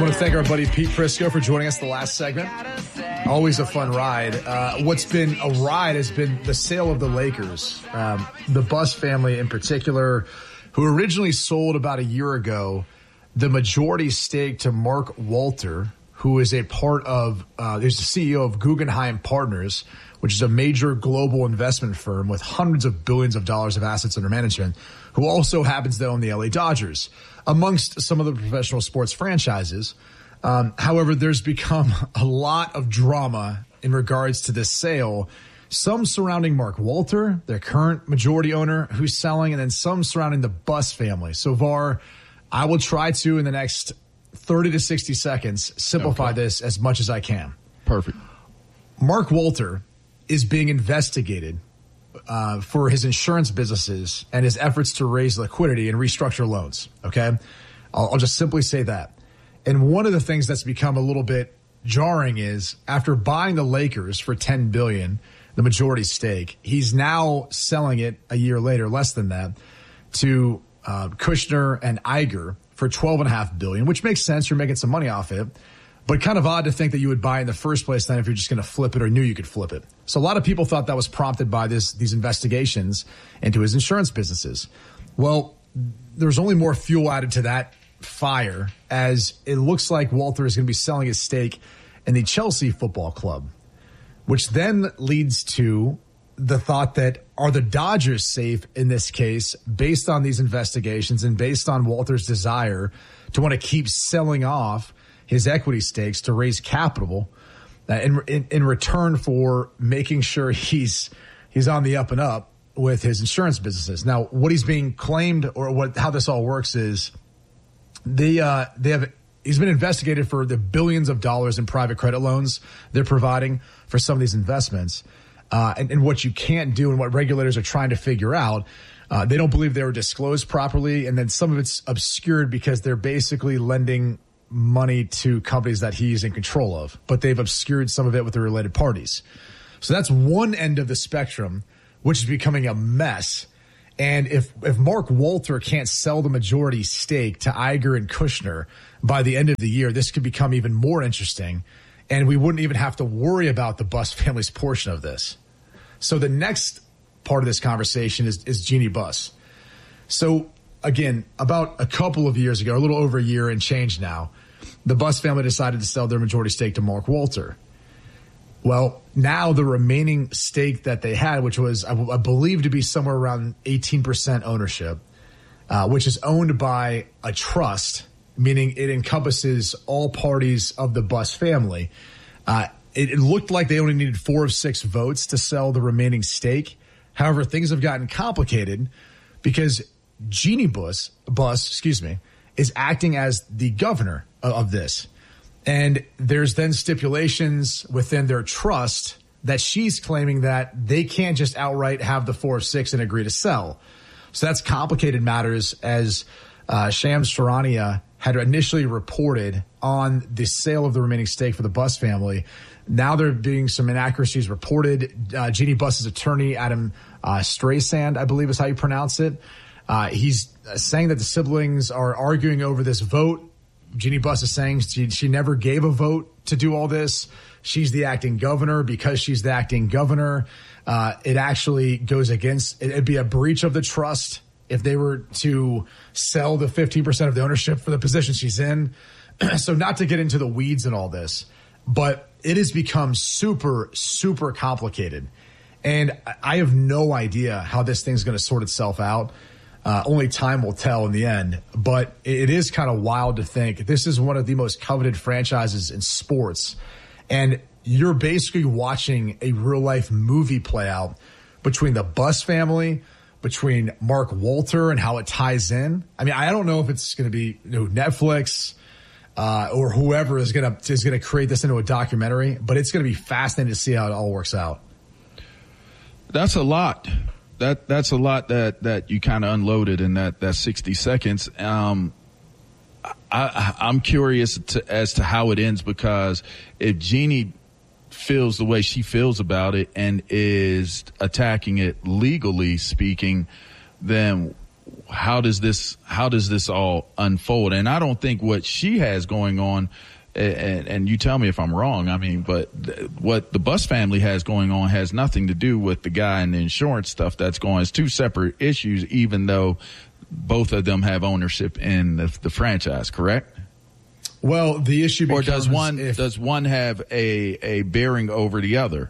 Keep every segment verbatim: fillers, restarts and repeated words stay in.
want to thank our buddy Pete Prisco for joining us the last segment. Always a fun ride. Uh, what's been a ride has been the sale of the Lakers. Um, the Buss family in particular, who originally sold about a year ago the majority stake to Mark Walter, who is a part of, uh, he's the C E O of Guggenheim Partners, which is a major global investment firm with hundreds of billions of dollars of assets under management, who also happens to own the L A Dodgers, amongst some of the professional sports franchises. Um, however, there's become a lot of drama in regards to this sale, some surrounding Mark Walter, their current majority owner who's selling, and then some surrounding the Buss family. So, Var, I will try to, in the next thirty to sixty seconds, simplify okay. this as much as I can. Perfect. Mark Walter is being investigated uh, for his insurance businesses and his efforts to raise liquidity and restructure loans. Okay? I'll, I'll just simply say that. And one of the things that's become a little bit jarring is after buying the Lakers for ten billion dollars, the majority stake, he's now selling it a year later, less than that, to uh, Kushner and Iger for twelve point five billion dollars, which makes sense. You're making some money off it. But kind of odd to think that you would buy in the first place then if you're just going to flip it or knew you could flip it. So a lot of people thought that was prompted by this these investigations into his insurance businesses. Well, there's only more fuel added to that fire, as it looks like Walter is going to be selling his stake in the Chelsea Football Club, which then leads to the thought that are the Dodgers safe in this case based on these investigations and based on Walter's desire to want to keep selling off his equity stakes to raise capital uh, in, in in return for making sure he's he's on the up and up with his insurance businesses. Now, what he's being claimed, or what how this all works is they uh, they have he's been investigated for the billions of dollars in private credit loans they're providing for some of these investments, uh, and, and what you can't do and what regulators are trying to figure out. Uh, they don't believe they were disclosed properly, and then some of it's obscured because they're basically lending money to companies that he's in control of, but they've obscured some of it with the related parties. So that's one end of the spectrum, which is becoming a mess. And if, if Mark Walter can't sell the majority stake to Iger and Kushner by the end of the year, this could become even more interesting. And we wouldn't even have to worry about the Buss family's portion of this. So the next part of this conversation is, is Jeanie Buss. So again, about a couple of years ago, a little over a year and change now, the Buss family decided to sell their majority stake to Mark Walter. Well, now the remaining stake that they had, which was, I, I believe, to be somewhere around eighteen percent ownership, uh, which is owned by a trust, meaning it encompasses all parties of the Buss family. Uh, it, it looked like they only needed four of six votes to sell the remaining stake. However, things have gotten complicated because Jeanie Buss, Buss, excuse me, is acting as the governor of, of this. And there's then stipulations within their trust that she's claiming that they can't just outright have the four of six and agree to sell. So that's complicated matters, as uh, Shams Charania had initially reported on the sale of the remaining stake for the Buss family. Now there being some inaccuracies reported. Uh, Jeanie Buss's attorney, Adam uh, Streisand, I believe is how you pronounce it, uh, he's saying that the siblings are arguing over this vote. Jeanie Buss is saying she, she never gave a vote to do all this. She's the acting governor. Because she's the acting governor, uh, it actually goes against, it'd be a breach of the trust if they were to sell the fifteen percent of the ownership for the position she's in. So not to get into the weeds in all this, but it has become super, super complicated. And I have no idea how this thing's going to sort itself out. Uh, only time will tell in the end, but it is kind of wild to think this is one of the most coveted franchises in sports, and you're basically watching a real life movie play out between the Buss family, between Mark Walter and how it ties in. I mean, I don't know if it's going to be, you know, Netflix uh, or whoever is going to is going to create this into a documentary, but it's going to be fascinating to see how it all works out. That's a lot. That that's a lot that, that you kind of unloaded in that, that sixty seconds. Um, I, I, I'm curious to, as to how it ends, because if Jeanie feels the way she feels about it and is attacking it legally speaking, then how does this how does this all unfold? And I don't think what she has going on, and, and you tell me if I'm wrong, I mean, but what the Buss family has going on has nothing to do with the guy and the insurance stuff that's going. It's two separate issues, even though both of them have ownership in the, the franchise, correct? Well, the issue becomes, or does one if, does one have a a bearing over the other?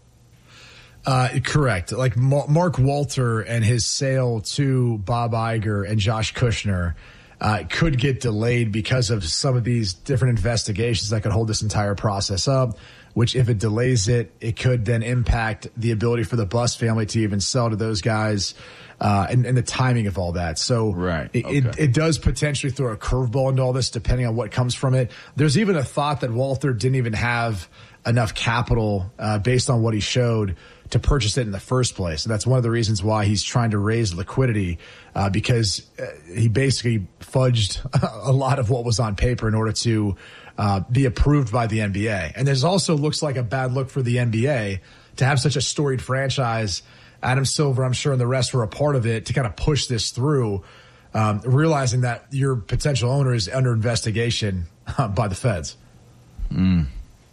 Uh, correct. Like Mark Walter and his sale to Bob Iger and Josh Kushner uh, could get delayed because of some of these different investigations that could hold this entire process up, which if it delays it, it could then impact the ability for the Buss family to even sell to those guys uh, and, and the timing of all that. So right. it, okay. it, it does potentially throw a curveball into all this depending on what comes from it. There's even a thought that Walter didn't even have enough capital uh, based on what he showed to purchase it in the first place. And that's one of the reasons why he's trying to raise liquidity uh, because uh, he basically fudged a lot of what was on paper in order to uh, be approved by the N B A. And there's also looks like a bad look for the N B A to have such a storied franchise. Adam Silver, I'm sure, and the rest were a part of it to kind of push this through, um, realizing that your potential owner is under investigation uh, by the feds. Mm.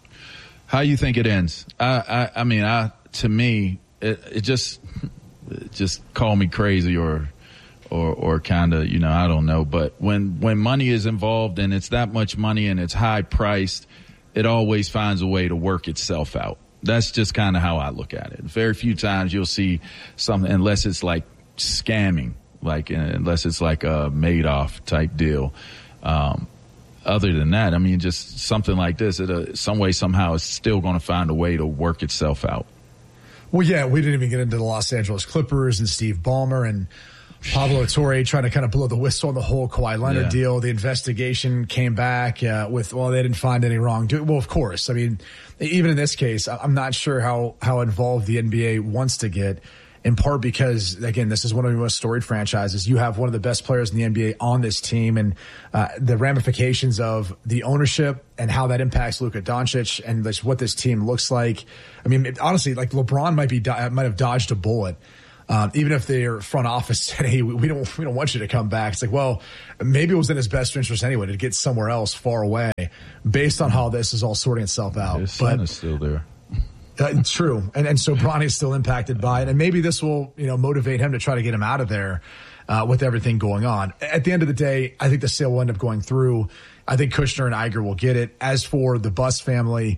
How you think it ends? I, I, I mean, I, to me, it, it just, it just call me crazy or, or, or kind of, you know, I don't know. But when, when money is involved and it's that much money and it's high priced, it always finds a way to work itself out. That's just kind of how I look at it. Very few times you'll see something, unless it's like scamming, like, unless it's like a Madoff type deal. Um, Other than that, I mean, just something like this, it, uh, some way, somehow, it's still going to find a way to work itself out. Well, yeah, we didn't even get into the Los Angeles Clippers and Steve Ballmer and Pablo Torre trying to kind of blow the whistle on the whole Kawhi Leonard yeah. deal. The investigation came back uh, with, well, they didn't find any wrongdoing. Well, of course. I mean, even in this case, I'm not sure how, how involved the N B A wants to get. In part because, again, this is one of the most storied franchises. You have one of the best players in the N B A on this team, and uh, the ramifications of the ownership and how that impacts Luka Doncic and this, what this team looks like. I mean, it, honestly, like LeBron might be might have dodged a bullet, um, even if their front office said, "Hey, we don't we don't want you to come back." It's like, well, maybe it was in his best interest anyway to get somewhere else far away, based on how this is all sorting itself out. His but son is still there. Uh, true. And and so Bronny's still impacted by it. And maybe this will, you know, motivate him to try to get him out of there uh, with everything going on. At the end of the day, I think the sale will end up going through. I think Kushner and Iger will get it. As for the Buss family,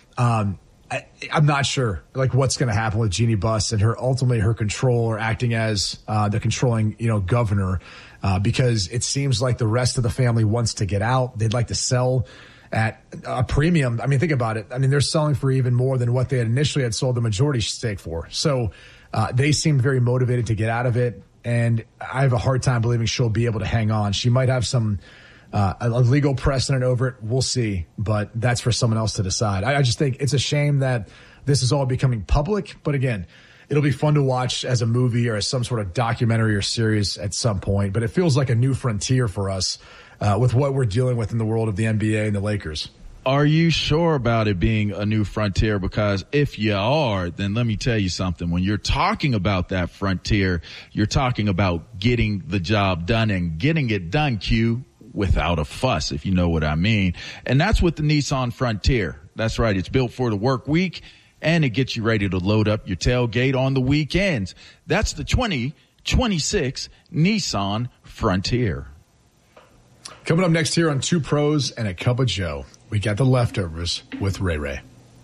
um, I, I'm not sure like what's going to happen with Jeannie Buss and her ultimately her control or acting as uh, the controlling, you know, governor, uh, because it seems like the rest of the family wants to get out. They'd like to sell at a premium. I mean, think about it. I mean, they're selling for even more than what they had initially had sold the majority stake for. So uh, they seem very motivated to get out of it. And I have a hard time believing she'll be able to hang on. She might have some uh, a legal precedent over it. We'll see. But that's for someone else to decide. I, I just think it's a shame that this is all becoming public. But again, it'll be fun to watch as a movie or as some sort of documentary or series at some point. But it feels like a new frontier for us Uh, with what we're dealing with in the world of the N B A and the Lakers. Are you sure about it being a new frontier? Because if you are, then let me tell you something. When you're talking about that frontier, you're talking about getting the job done and getting it done, Q, without a fuss, if you know what I mean. And that's with the Nissan Frontier. That's right. It's built for the work week, and it gets you ready to load up your tailgate on the weekends. That's the twenty twenty-six Nissan Frontier. Coming up next here on Two Pros and a Cup of Joe, we got the leftovers with Ray Ray.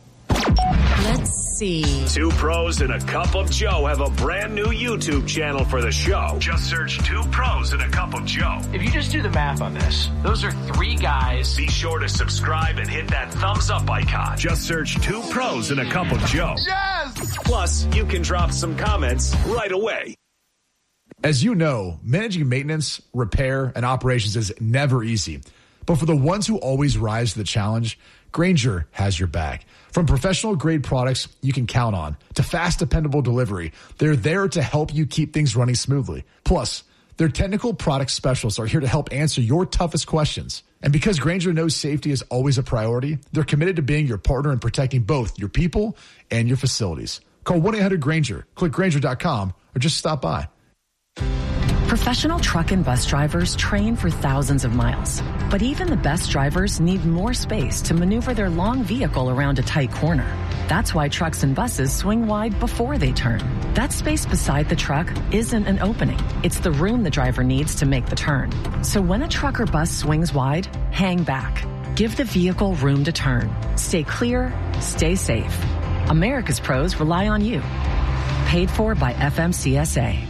Let's see. Two Pros and a Cup of Joe have a brand new YouTube channel for the show. Just search Two Pros and a Cup of Joe. If you just do the math on this, those are three guys. Be sure to subscribe and hit that thumbs up icon. Just search Two Pros and a Cup of Joe. Yes! Plus, you can drop some comments right away. As you know, managing maintenance, repair, and operations is never easy. But for the ones who always rise to the challenge, Grainger has your back. From professional-grade products you can count on to fast, dependable delivery, they're there to help you keep things running smoothly. Plus, their technical product specialists are here to help answer your toughest questions. And because Grainger knows safety is always a priority, they're committed to being your partner in protecting both your people and your facilities. Call one eight hundred Grainger, click Grainger dot com, or just stop by. Professional truck and bus drivers train for thousands of miles, but even the best drivers need more space to maneuver their long vehicle around a tight corner. That's why trucks and buses swing wide before they turn. That space beside the truck isn't an opening. It's the room the driver needs to make the turn. So when a truck or bus swings wide, hang back. Give the vehicle room to turn. Stay clear, stay safe. America's pros rely on you. Paid for by F M C S A.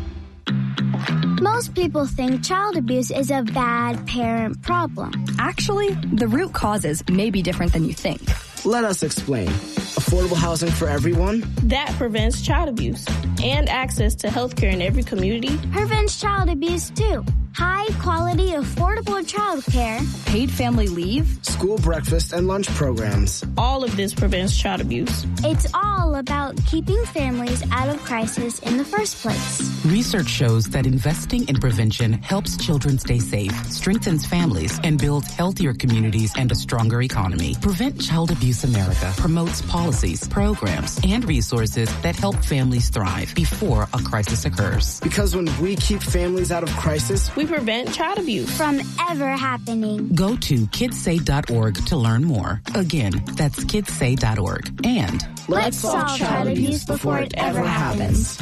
Most people think child abuse is a bad parent problem. Actually, the root causes may be different than you think. Let us explain. Affordable housing for everyone? That prevents child abuse. And access to health care in every community. Prevents child abuse, too. High quality, affordable child care. Paid family leave. School breakfast and lunch programs. All of this prevents child abuse. It's all about keeping families out of crisis in the first place. Research shows that investing in prevention helps children stay safe, strengthens families, and builds healthier communities and a stronger economy. Prevent Child Abuse America promotes policies, programs, and resources that help families thrive before a crisis occurs. Because when we keep families out of crisis, we prevent child abuse from ever happening. Go to kids say dot org to learn more. Again, that's kids say dot org. And let's solve child abuse before it ever happens.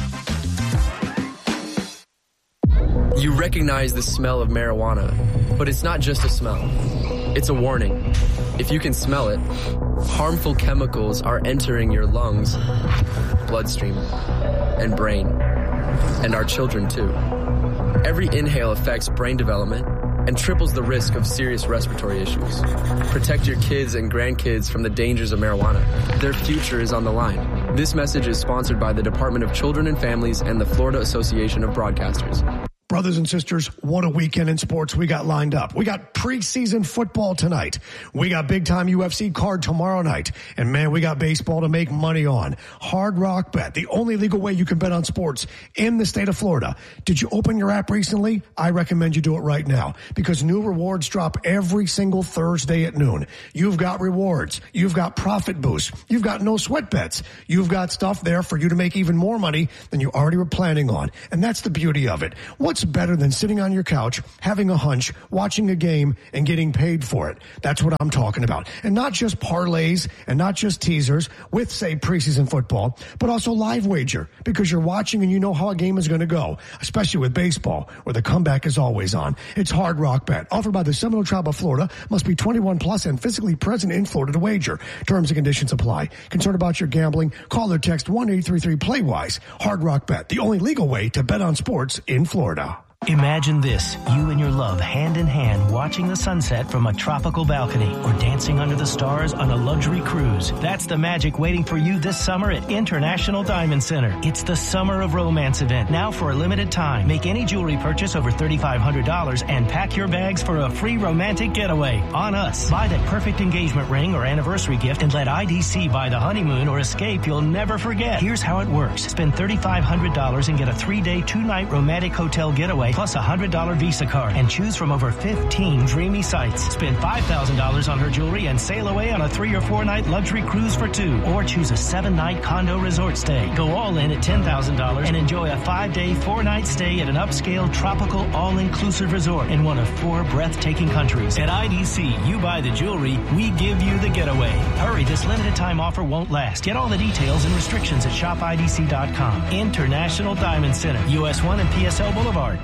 You recognize the smell of marijuana, but it's not just a smell. It's a warning. If you can smell it, harmful chemicals are entering your lungs, bloodstream, and brain, and our children too. Every inhale affects brain development and triples the risk of serious respiratory issues. Protect your kids and grandkids from the dangers of marijuana. Their future is on the line. This message is sponsored by the Department of Children and Families and the Florida Association of Broadcasters. Brothers and sisters, what a weekend in sports we got lined up. We got preseason football tonight. We got big-time U F C card tomorrow night. And, man, we got baseball to make money on. Hard Rock Bet, the only legal way you can bet on sports in the state of Florida. Did you open your app recently? I recommend you do it right now because new rewards drop every single Thursday at noon. You've got rewards. You've got profit boosts. You've got no sweat bets. You've got stuff there for you to make even more money than you already were planning on. And that's the beauty of it. What's better than sitting on your couch, having a hunch, watching a game, and getting paid for it? That's what I'm talking about. And not just parlays and not just teasers with, say, preseason football, but also live wager because you're watching and you know how a game is going to go, especially with baseball where the comeback is always on. It's Hard Rock Bet, offered by the Seminole Tribe of Florida, must be twenty-one plus and physically present in Florida to wager. Terms and conditions apply. Concerned about your gambling? Call or text one eight three three play wise. Hard Rock Bet, the only legal way to bet on sports in Florida. Imagine this, you and your love hand in hand watching the sunset from a tropical balcony or dancing under the stars on a luxury cruise. That's the magic waiting for you this summer at International Diamond Center. It's the Summer of Romance event, now for a limited time. Make any jewelry purchase over three thousand five hundred dollars and pack your bags for a free romantic getaway on us. Buy that perfect engagement ring or anniversary gift and let I D C buy the honeymoon or escape you'll never forget. Here's how it works. Spend three thousand five hundred dollars and get a three-day, two-night romantic hotel getaway plus a one hundred dollars Visa card and choose from over fifteen dreamy sites. Spend five thousand dollars on her jewelry and sail away on a three or four night luxury cruise for two. Or choose a seven night condo resort stay. Go all in at ten thousand dollars and enjoy a five day, four night stay at an upscale, tropical, all-inclusive resort in one of four breathtaking countries. At I D C, you buy the jewelry, we give you the getaway. Hurry, this limited time offer won't last. Get all the details and restrictions at shop I D C dot com. International Diamond Center, U S one and P S L Boulevard.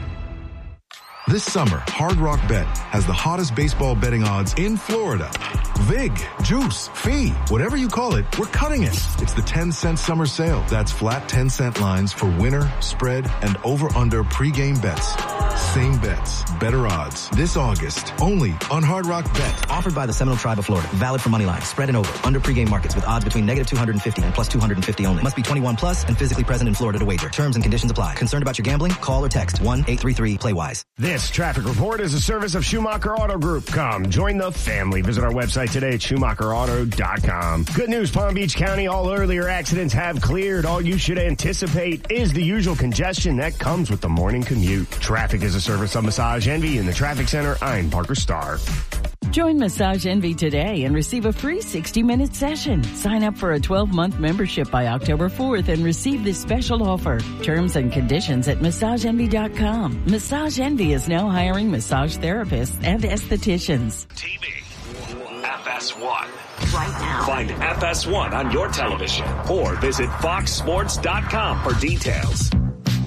This summer, Hard Rock Bet has the hottest baseball betting odds in Florida. Vig, Juice, Fee, whatever you call it, we're cutting it. It's the ten cent summer sale. That's flat ten cent lines for winner, spread, and over-under pregame bets. Same bets, better odds. This August, only on Hard Rock Bet. Offered by the Seminole Tribe of Florida. Valid for money line, spread and over. Under pregame markets with odds between negative two hundred fifty and plus two hundred fifty only. Must be twenty-one plus and physically present in Florida to wager. Terms and conditions apply. Concerned about your gambling? Call or text one eight three three play wise. This traffic report is a service of Schumacher Auto Group. Come, join the family. Visit our website today at Schumacher Auto dot com. Good news, Palm Beach County. All earlier accidents have cleared. All you should anticipate is the usual congestion that comes with the morning commute. Traffic is a service of Massage Envy in the Traffic Center. I'm Parker Starr. Join Massage Envy today and receive a free sixty-minute session. Sign up for a twelve-month membership by October fourth and receive this special offer. Terms and conditions at massage envy dot com. Massage Envy is now hiring massage therapists and estheticians. T V, F S one. Right now. Find F S one on your television or visit fox sports dot com for details.